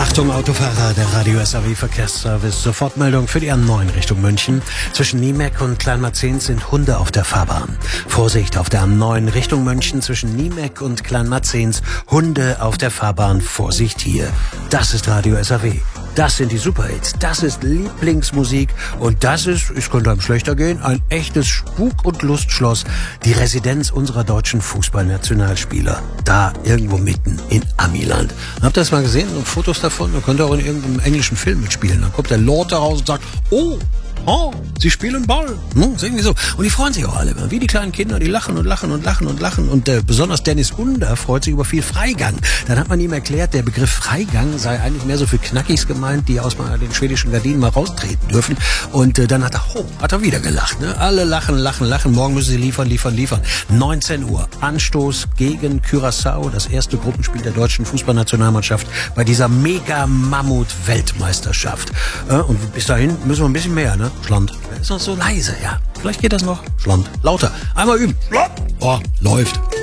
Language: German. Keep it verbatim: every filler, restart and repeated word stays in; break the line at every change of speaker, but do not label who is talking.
Achtung Autofahrer, der Radio S A W Verkehrsservice. Sofortmeldung für die A neun Richtung München. Zwischen Niemeck und Kleinmarzens sind Hunde auf der Fahrbahn. Vorsicht auf der A neun Richtung München zwischen Niemeck und Kleinmarzens. Hunde auf der Fahrbahn. Vorsicht hier. Das ist Radio S A W. Das sind die Superhits. Das ist Lieblingsmusik. Und das ist, es könnte einem schlechter gehen, ein echtes Spuk- und Lustschloss. Die Residenz unserer deutschen Fußballnationalspieler. Da irgendwo mitten in Amiland. Habt ihr das mal gesehen? Und Fotos davon? Man könnte auch in irgendeinem englischen Film mitspielen. Dann kommt der Lord da raus und sagt, oh, oh, sie spielen Ball. Hm, irgendwie so. Und die freuen sich auch alle. Wie die kleinen Kinder, die lachen und lachen und lachen und lachen. Und äh, besonders Dennis Under freut sich über viel Freigang. Dann hat man ihm erklärt, der Begriff Freigang sei eigentlich mehr so für Knackis gemeint, die aus mal den schwedischen Gardinen mal raustreten dürfen. Und äh, dann hat er, oh, hat er wieder gelacht. Ne? Alle lachen, lachen, lachen. Morgen müssen sie liefern, liefern, liefern. neunzehn Uhr. Anstoß gegen Curaçao. Das erste Gruppenspiel der deutschen Fußballnationalmannschaft bei dieser Mega-Mammut-Weltmeisterschaft. Äh, und bis dahin müssen wir ein bisschen mehr, ne? Schland. Ist noch so leise, ja. Vielleicht geht das noch. Schland. Lauter. Einmal üben. Oh, läuft.